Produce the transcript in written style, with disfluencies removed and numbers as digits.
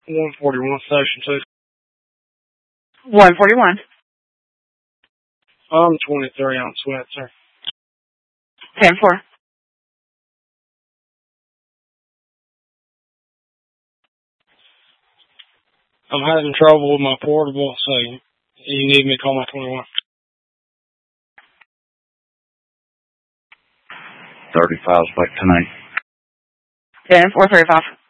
141 Station 2. 141. I'm 23 on Switzer. 10-4. I'm having trouble with my portable, so you need me to call my 21. 35's back tonight. 10-4-35.